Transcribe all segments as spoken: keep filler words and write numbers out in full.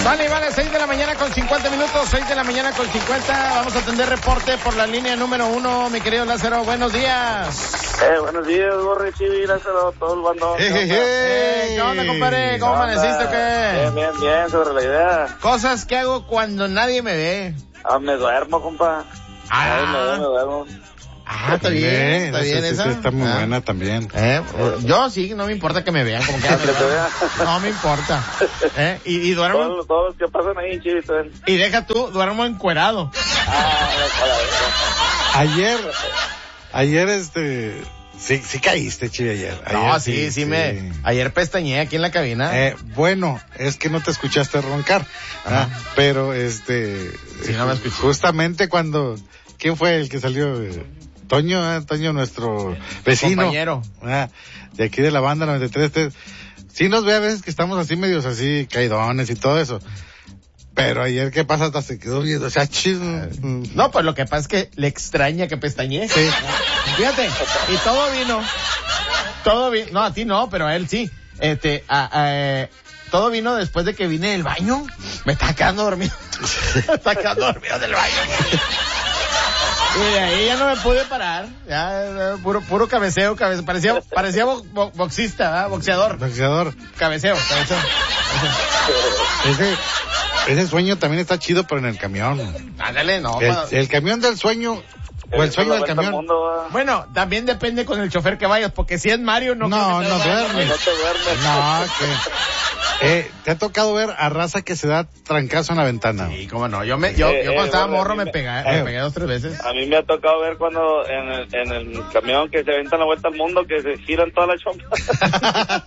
Vale, vale, seis de la mañana con cincuenta minutos, seis de la mañana con cincuenta. Vamos a atender reporte por la línea número uno, mi querido Lázaro. Buenos días. Eh, buenos días, Borre, Chivi, Lázaro, todo el bandón. Eh, eh, eh, ¿Qué onda, compadre? ¿Cómo amaneciste o qué? Bien, bien, bien, sobre la idea. Cosas que hago cuando nadie me ve. Ah, me duermo, compa. Ah, Ay, me duermo, me duermo. Ah, está bien, está bien esa. esa. Sí, está muy ah. buena también. Eh, yo sí, no me importa que me vean, como que me vean. No me importa. Eh, y, y duermo. Todos, todos los que pasan ahí, Chivi, también. Y deja tú, duermo encuerado. Ah, la verdad. Ayer, ayer este, sí, sí caíste, Chivi, ayer. ayer No, sí, sí, sí, me, ayer pestañeé aquí en la cabina. Eh, bueno, es que no te escuchaste roncar, ¿ah? Pero este, sí, no me escuché. Justamente cuando, ¿quién fue el que salió? Toño, ¿eh? Toño, nuestro vecino. Compañero. Ah, de aquí de la banda noventa y tres. Este, sí nos ve a veces que estamos así medios así, caidones y todo eso. Pero ayer, ¿qué pasa? Hasta se quedó viendo, o sea, chis. No, pues lo que pasa es que le extraña que pestañe. Sí. Fíjate, y todo vino. Todo vino, no, a ti no, pero a él sí. Este, a, a, todo vino después de que vine del baño. Me está quedando dormido. Me está quedando dormido del baño. Y de ahí ya no me pude parar, ya, puro, puro cabeceo, cabeceo, parecía, parecía bo, bo, boxista, ¿eh? boxeador. Boxeador. Cabeceo, cabeceo. Ese, ese sueño también está chido, pero en el camión. Ándale, no. El, para... el camión del sueño, o el sueño del camión. Mundo, bueno, también depende con el chofer que vayas, porque si es Mario, no No, creo que no duermes. no te duermes. No, que... Eh, ¿te ha tocado ver a raza que se da trancazo en la ventana? Sí, cómo no. Yo me, yo, Eh, yo cuando eh, estaba bueno, morro me me- pegué, eh. me pegué dos, tres veces. A mí me ha tocado ver cuando en el, en el camión que se aventan la vuelta al mundo, que se giran toda la chompa.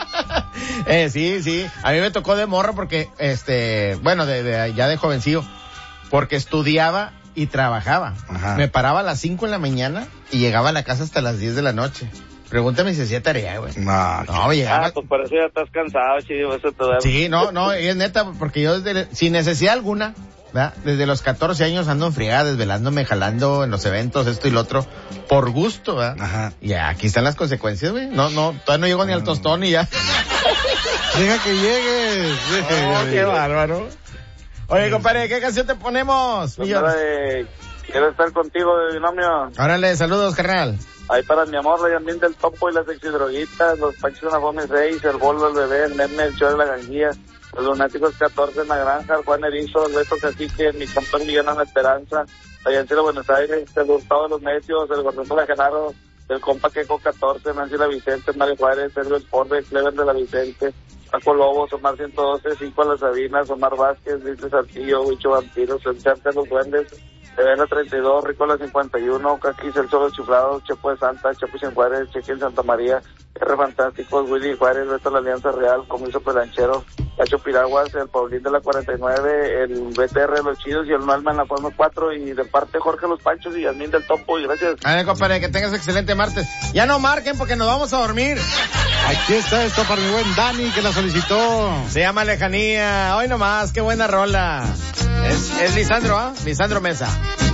eh, sí, sí. A mí me tocó de morro porque, este, bueno, de, de ya de jovencillo, porque estudiaba y trabajaba. Ajá. Me paraba a las cinco de la mañana y llegaba a la casa hasta las diez de la noche. Pregúntame si hacía tarea, güey. No, No, me llegaba. Ah, pues por eso ya estás cansado, Chivo, eso te duermes. Sí, no, no, es neta, porque yo desde, sin necesidad alguna, ¿verdad? Desde los catorce años ando en friega, desvelándome, jalando en los eventos, esto y lo otro, por gusto, ¿verdad? Ajá. Y aquí están las consecuencias, güey. No, no, todavía no llego ni al tostón y ya. deja que llegues. Oh, qué bárbaro. Oye, compadre, ¿qué canción te ponemos? Hombre, de- quiero estar contigo de binomio. Órale, saludos, carnal. Ahí para mi amor, la Yasmín del Topo y las exidroguitas, los Panchos de la Fome seis, el Bolo, el Bebé, el Meme, el Show de la Ganguía, los Lunáticos catorce en la Granja, el Juan Erizo, el Beto Cacique, mi campeón Millón en la Esperanza, allá en Cielo Buenos Aires, el Gustavo de los Necios, el Gordón de la Genaro, el Compa Queco catorce, Nancy la Vicente, Mario Juárez, Sergio Esporbe, Clever de la Vicente, Paco Lobos, Omar ciento doce, Cinco a las Sabinas, Omar Vázquez, Luis Saltillo, Huicho Vampiros, el Chante de los Duendes, Evena treinta y dos, Ricola cincuenta y uno, Caquis, El Solo Chiflado, Chepo de Santa, Chapo Sin Juárez, Chequín Santa María, R Fantásticos, Willy Juárez, Beto la Alianza Real, Comiso Pelanchero, Cacho Piraguas, el Paulín de la cuarenta y nueve, el B T R de los Chidos y el Malma en la Forma cuatro, y de parte Jorge Los Panchos y Yasmín del Topo, y gracias. A ver, compadre, que tengas excelente martes. Ya no marquen porque nos vamos a dormir. Aquí está esto para mi buen Dani que la solicitó. Se llama Lejanía. Hoy nomás, qué buena rola. Es, es Lisandro, ¿ah? ¿eh? Lisandro Mesa.